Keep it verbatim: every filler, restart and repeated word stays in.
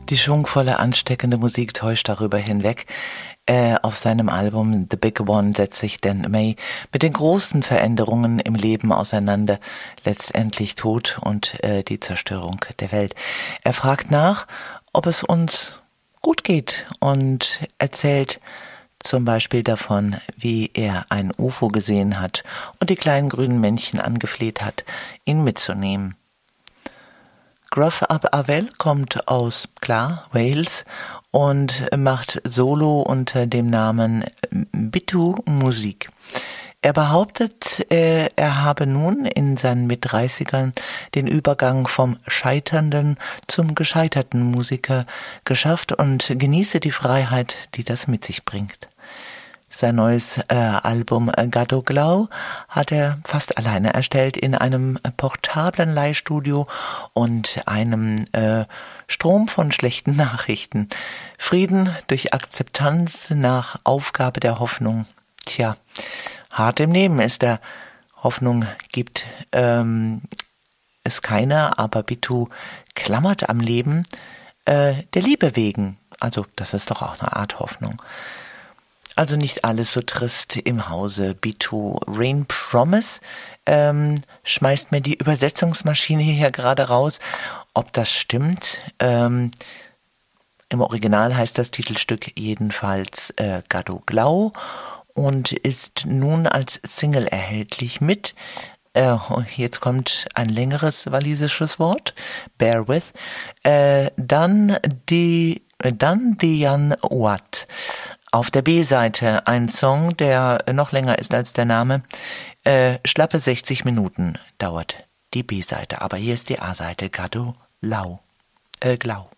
Die schwungvolle, ansteckende Musik täuscht darüber hinweg. Äh, auf seinem Album The Big One setzt sich Dan May mit den großen Veränderungen im Leben auseinander, letztendlich Tod und äh, die Zerstörung der Welt. Er fragt nach, ob es uns gut geht und erzählt zum Beispiel davon, wie er ein U F O gesehen hat und die kleinen grünen Männchen angefleht hat, ihn mitzunehmen. Gruff Ab Avel kommt aus, klar, Wales und macht Solo unter dem Namen Bitu Musik. Er behauptet, er habe nun in seinen Mit-Dreißigern den Übergang vom scheiternden zum gescheiterten Musiker geschafft und genieße die Freiheit, die das mit sich bringt. Sein neues äh, Album Gado Glau hat er fast alleine erstellt in einem portablen Leihstudio und einem äh, Strom von schlechten Nachrichten. Frieden durch Akzeptanz nach Aufgabe der Hoffnung. Tja, hart im Leben ist er. Hoffnung gibt ähm, es keine, aber Bitu klammert am Leben äh, der Liebe wegen. Also das ist doch auch eine Art Hoffnung. Also nicht alles so trist im Hause Bitu. Rain Promise ähm, schmeißt mir die Übersetzungsmaschine hier gerade raus. Ob das stimmt? Ähm, Im Original heißt das Titelstück jedenfalls äh, Gado Glau und ist nun als Single erhältlich mit, äh, jetzt kommt ein längeres walisisches Wort, bear with, äh, dann die, dann Dian Wat. Auf der B-Seite ein Song, der noch länger ist als der Name. Äh, schlappe sechzig Minuten dauert die B-Seite. Aber hier ist die A-Seite, Gado Lau. Äh, Glau.